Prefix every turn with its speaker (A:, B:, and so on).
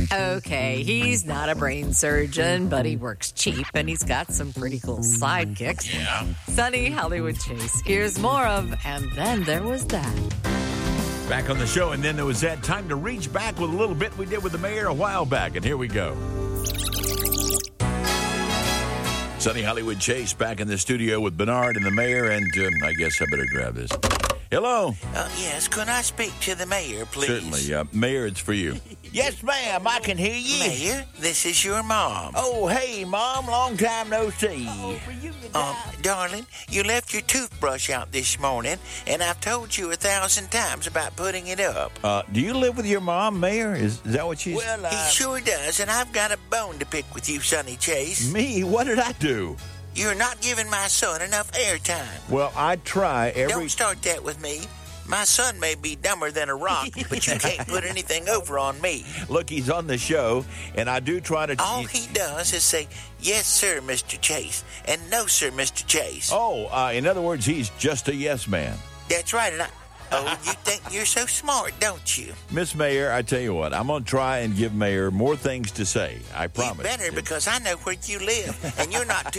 A: Okay, he's not a brain surgeon, but he works cheap, and he's got some pretty cool sidekicks.
B: Yeah.
A: Sonny Hollywood Chase. Here's more of And Then There Was That.
B: Back on the show, and then there was that time to reach back with a little bit we did with the mayor a while back, and here we go. Sonny Hollywood Chase back in the studio with Bernard and the mayor, and I guess I better grab this. Hello.
C: Yes, could I speak to the mayor, please?
B: Certainly. Mayor, it's for you.
D: Yes, ma'am, I can hear you.
C: Mayor, this is your mom.
D: Oh, hey, Mom, long time no see.
C: Darling, you left your toothbrush out this morning, and I've told you 1,000 times about putting it up.
B: Do you live with your mom, Mayor? Is that what she's...
D: Well,
C: He sure does, and I've got a bone to pick with you, Sonny Chase.
B: Me? What did I do?
C: You're not giving my son enough airtime.
B: Well, I try every...
C: Don't start that with me. My son may be dumber than a rock, but you can't put anything over on me.
B: Look, he's on the show, and I do try to...
C: All he does is say, yes, sir, Mr. Chase, and no, sir, Mr. Chase.
B: In other words, he's just a yes man.
C: That's right, and you think you're so smart, don't you?
B: Miss Mayor, I tell you what, I'm going to try and give Mayor more things to say. I promise.
C: You better, because I know where you live, and you're not too